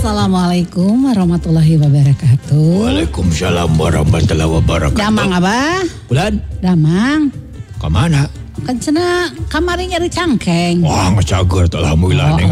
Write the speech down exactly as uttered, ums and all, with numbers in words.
Assalamualaikum warahmatullahi wabarakatuh. Waalaikumsalam warahmatullahi wabarakatuh. Damang abah. Bulan? Damang. Kemana? Kan cenah kamari nyari cangkeng. Wah, ngecager alhamdulillah. Oh,